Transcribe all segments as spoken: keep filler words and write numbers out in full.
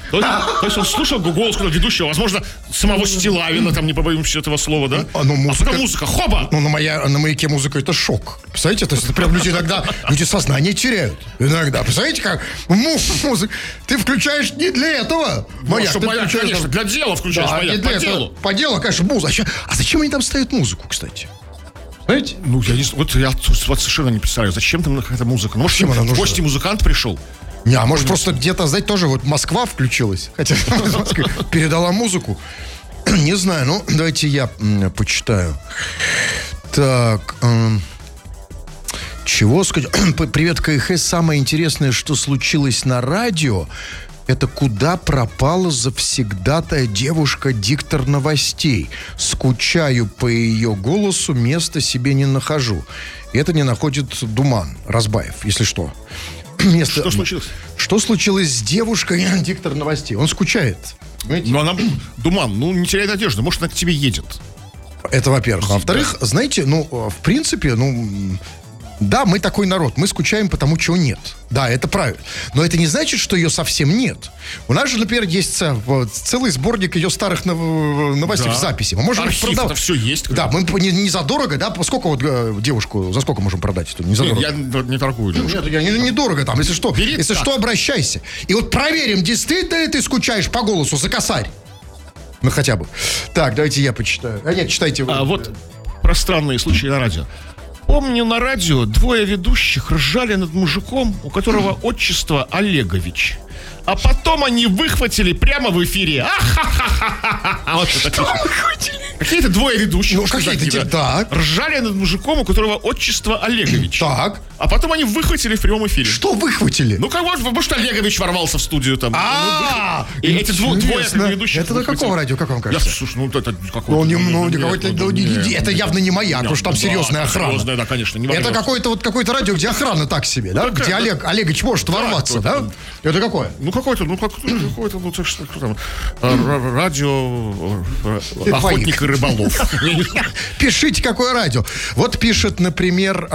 То, то есть он слушал голос ведущего, возможно, самого Стилавина, там, не побоимся этого слова, да? А, ну, музыка, а потом музыка, хоба! Ну, на, моя, на маяке музыка — это шок. Представляете, то есть это прям люди иногда, люди сознание теряют. Иногда, представляете, как музыка. Ты включаешь не для этого маяк. Ну, ты маяк, включаешь, конечно, для дела включаешь, да, маяк, по этого, делу. По делу, конечно, музыка. А зачем они там ставят музыку, кстати? Знаете? Ну, я не вот я вот совершенно не представляю, зачем там какая-то музыка. Ну, может, в гости музыкант пришел? Не, а может, просто где-то, знаете, тоже вот Москва включилась, хотя передала музыку. Не знаю, ну, давайте я почитаю. Так, чего сказать? Привет, КХ. Самое интересное, что случилось на радио, это куда пропала завсегдатая девушка-диктор новостей. Скучаю по ее голосу, места себе не нахожу. И это не находит Думан Разбаев, если что. Место... Что случилось? Что случилось с девушкой, диктор новостей? Он скучает. Понимаете? Ну, она, Думан, ну, не теряй надежды, может, она к тебе едет. Это, во-первых. А во-вторых, знаете, ну, в принципе, ну... Да, мы такой народ, мы скучаем по тому, чего нет. Да, это правильно. Но это не значит, что ее совсем нет. У нас же, например, есть целый сборник ее старых новостей, да, в записи. Мы можем архив-то все есть. Да, мы не, не задорого, да, сколько вот девушку, за сколько можем продать? Не задорого. Я не торгую девушку. Нет, я не, не дорого там, если что. Бери, если так. что, обращайся. И вот проверим, действительно ли ты скучаешь по голосу за косарь. Ну, хотя бы. Так, давайте я почитаю. А нет, читайте вы. А вот про странные случаи на радио. Помню, на радио двое ведущих ржали над мужиком, у которого отчество Олегович. А потом они выхватили прямо в эфире. А-ха-ха-ха-ха-ха. Вот это выхватили. Какие-то двое ведущих. Ну, какие-то, так. Ржали над мужиком, у которого отчество Олегович. Так. А потом они выхватили в прямом эфире. Что выхватили? Ну, как может, Олегович ворвался в студию там. А, и эти двое ведущих. Это на каком радио, как вам кажется? Слушай, ну это какой-то. Это явно не маяк, потому что там серьезная охрана. Серьезная, да, конечно. Это какое-то вот какое-то радио, где охрана так себе, да? Где Олег Олегович может ворваться, да? Это какое? Ну, какой-то, ну, какой-то, ну, что там, радио охотник и рыболов. Пишите, какое радио. Вот пишет, например,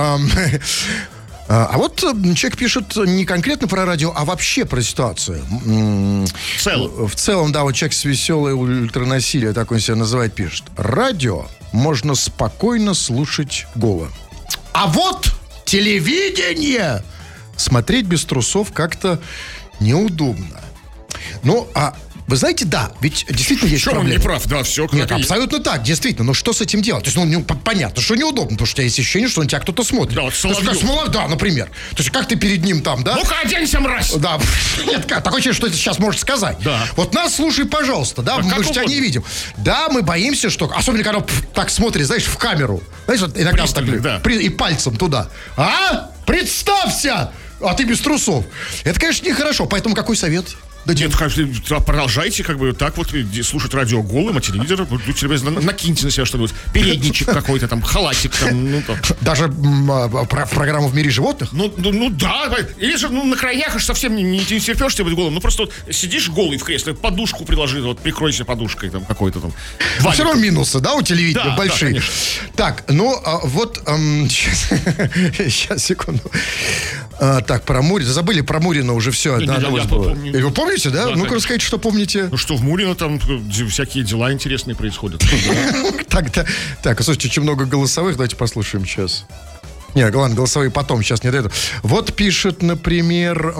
а вот человек пишет не конкретно про радио, а вообще про ситуацию. В целом. В целом, да, вот человек с веселой ультранасилия, так он себя называет, пишет. Радио можно спокойно слушать голо. А вот телевидение смотреть без трусов как-то неудобно. Ну, а вы знаете, да, ведь действительно есть проблема. Он не прав, да, все. Нет, абсолютно есть. Так, действительно, но что с этим делать? То есть, ну, ну, понятно, что неудобно, потому что у тебя есть ощущение, что на тебя кто-то смотрит. Да, вот Соловьев. Смолов, да, например. То есть, как ты перед ним там, да? Ну-ка, оденься, мразь! Да, нет, как, такое ощущение, что ты сейчас можешь сказать. Да. Вот нас слушай, пожалуйста, да, а мы же тебя не видим. Да, мы боимся, что, особенно когда так смотришь, знаешь, в камеру. Знаешь, вот иногда вот так, да. И пальцем туда. А? Представься! А ты без трусов. Это, конечно, нехорошо, поэтому какой совет? Да нет, конечно, продолжайте как бы так вот слушать радио голым, а телевизор, накиньте на себя что-нибудь, передничек какой-то там, халатик там, ну там. Даже м, про, программу «В мире животных»? Ну, ну, ну да, или же ну, на краях аж совсем не, не, не терпешь тебе быть голым, ну просто вот сидишь голый в кресле, подушку приложи, вот прикройся подушкой там какой-то там. А все равно минусы, да, у телевидения да, большие? Да, так, ну а, вот, эм, сейчас, сейчас, секунду. А, так, про Мурина, забыли про Мурина уже все. Не, да, не, я помню. Вы помните, да? да Ну-ка расскажите, что помните. Ну что, в Мурино там всякие дела интересные происходят. Так, так, слушайте, очень много голосовых, давайте послушаем сейчас. Не, ладно, голосовые потом, сейчас не до этого. Вот пишет, например...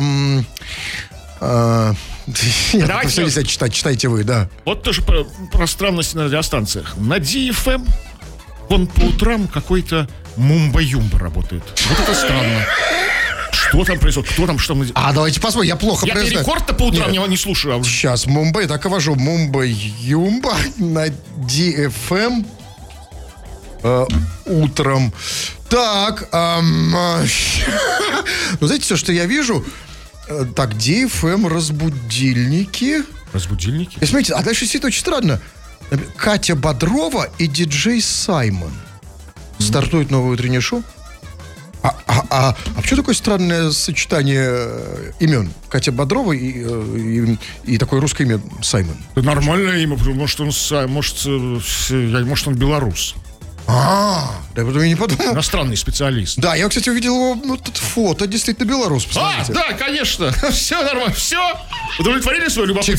Нет, нельзя читать, читайте вы, да. Вот тоже про, про странности на радиостанциях. На ди эф эм он по утрам какой-то мумба-юмба работает. Вот это странно. Что там происходит? Кто там что? А, давайте посмотрим, я плохо Я рекорд-то по утрам не, не слушаю. А... Сейчас, Мумбай, так и вожу. Мумба-юмба на ди эф эм э, утром. Так, эм, э, ну, знаете, все, что я вижу... Э, так, ди эф эм разбудильники. Разбудильники? И смотрите, а дальше действительно очень странно. Катя Бодрова и диджей Саймон. Стартует новое утреннее шоу. А, а, а, а почему такое странное сочетание имен? Катя Бодрова и, и, и такое русское имя Саймон. Это нормальное имя, может он, может, может он белорус. А, да, я не подумал. Иностранный специалист. Да, я, кстати, увидел его, ну, тут фото, действительно белорус. А, да, конечно. Все нормально, все. Удовлетворили свое любопытство?